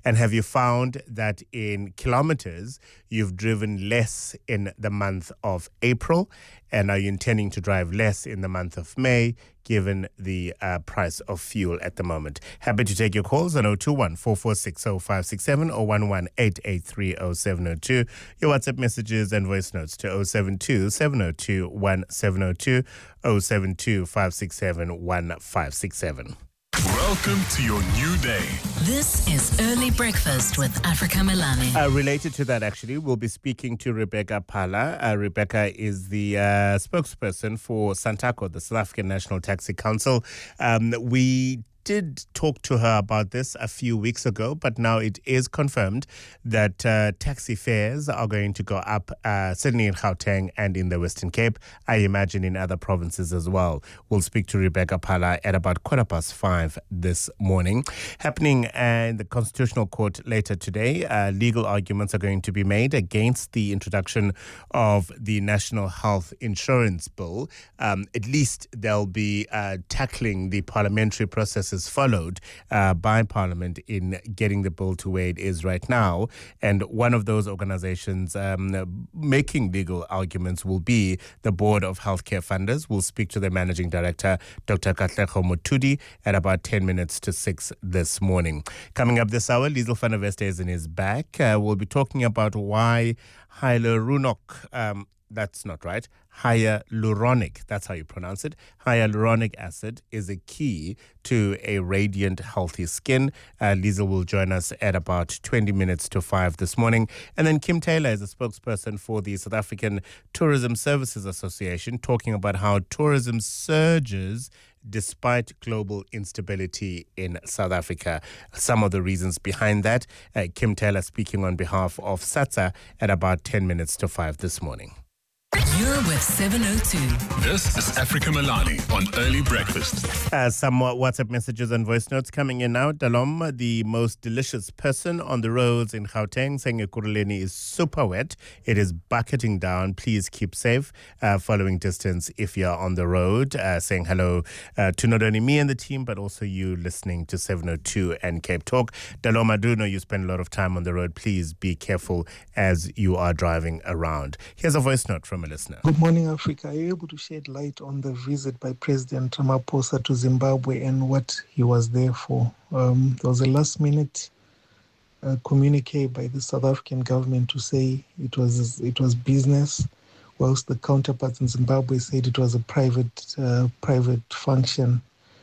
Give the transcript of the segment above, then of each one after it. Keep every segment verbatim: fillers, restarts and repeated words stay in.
And have you found that in kilometers, you've driven less in the month of April? And are you intending to drive less in the month of May, given the uh, price of fuel at the moment? Happy to take your calls on zero two one, four four six, zero five six seven or one one eight eight three, zero seven zero two. Your WhatsApp messages and voice notes to zero seven two, seven zero two, one seven zero two, zero seven two, five six seven, one five six seven. Welcome to your new day. This is Early Breakfast with Africa Melane. Uh, related to that, actually, we'll be speaking to Rebecca Phala. Uh, Rebecca is the uh, spokesperson for SANTACO, the South African National Taxi Council. Um, we did talk to her about this a few weeks ago, but now it is confirmed that uh, taxi fares are going to go up, uh, certainly in Gauteng and in the Western Cape, I imagine in other provinces as well. We'll speak to Rebecca Phala at about quarter past five this morning. Happening in the Constitutional Court later today, uh, legal arguments are going to be made against the introduction of the National Health Insurance Bill. Um, at least they'll be uh, tackling the parliamentary processes followed uh, by Parliament in getting the bill to where it is right now. And one of those organizations um, making legal arguments will be the Board of Healthcare Funders. We'll speak to the Managing Director, Doctor Katlego Motudi, at about ten minutes to six this morning. Coming up this hour, Liesl van der Westhuizen is back. Uh, we'll be talking about why hyaluronic, um, that's not right, hyaluronic, that's how you pronounce it. Hyaluronic acid is a key to a radiant, healthy skin. Uh, Lisa will join us at about twenty minutes to five this morning. And then Kim Taylor is a spokesperson for the South African Tourism Services Association, talking about how tourism surges despite global instability in South Africa. Some of the reasons behind that. Uh, Kim Taylor speaking on behalf of SATSA at about ten minutes to five this morning. You're with seven oh two. This is Africa Melane on Early Breakfast. Uh, some WhatsApp messages and voice notes coming in now. Dalom, the most delicious person on the roads in Gauteng, saying Ekurhuleni is super wet. It is bucketing down. Please keep safe. Uh, following distance if you're on the road. Uh, saying hello uh, to not only me and the team, but also you listening to seven oh two and Cape Talk. Dalom, I do know you spend a lot of time on the road. Please be careful as you are driving around. Here's a voice note from a listener. Good morning, Africa. Are you able to shed light on the visit by President Ramaphosa to Zimbabwe and what he was there for? Um, there was a last-minute uh, communique by the South African government to say it was it was business, whilst the counterparts in Zimbabwe said it was a private uh, private function.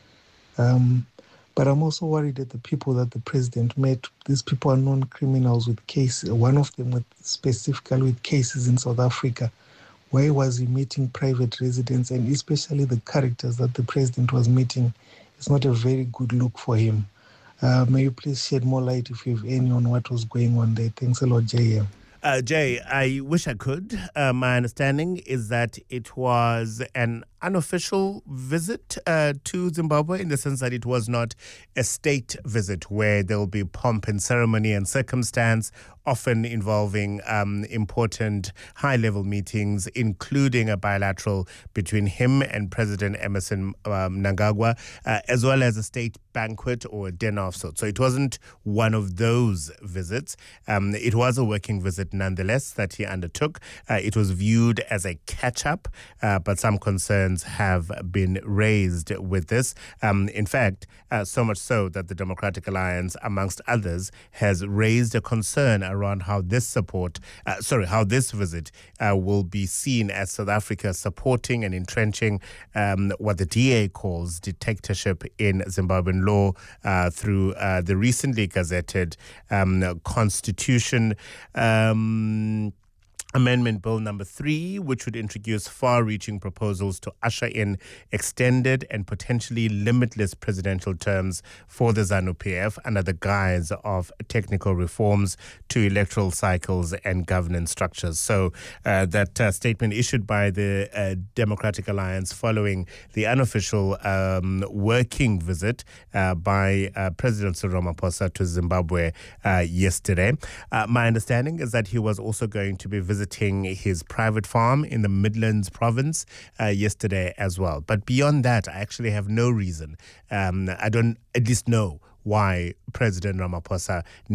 Um, but I'm also worried that the people that the president met, these people are known criminals with cases. One of them with specifically with cases in South Africa. Why was he meeting private residents, and especially the characters that the president was meeting? It's not a very good look for him. Uh, may you please shed more light, if you have any, on what was going on there? Thanks a lot, J M. Uh, Jay, I wish I could. Uh, my understanding is that it was an unofficial visit uh, to Zimbabwe, in the sense that it was not a state visit where there will be pomp and ceremony and circumstance, often involving um, important high-level meetings, including a bilateral between him and President Emmerson um, Mnangagwa, uh, as well as a state banquet or a dinner of sorts. So it wasn't one of those visits. Um, it was a working visit nonetheless that he undertook. Uh, it was viewed as a catch-up, uh, but some concerns have been raised with this. Um, in fact, uh, so much so that the Democratic Alliance, amongst others, has raised a concern around how this support, uh, sorry, how this visit uh, will be seen as South Africa supporting and entrenching um, what the D A calls dictatorship in Zimbabwean law uh, through uh, the recently gazetted um, constitution. Um, Amendment Bill number three, which would introduce far-reaching proposals to usher in extended and potentially limitless presidential terms for the ZANU-P F under the guise of technical reforms to electoral cycles and governance structures. So uh, that uh, statement issued by the uh, Democratic Alliance following the unofficial um, working visit uh, by uh, President Cyril Ramaphosa to Zimbabwe uh, yesterday. Uh, my understanding is that he was also going to be visiting his private farm in the Midlands province uh, yesterday as well. But beyond that, I actually have no reason. Um, I don't at least know why President Ramaphosa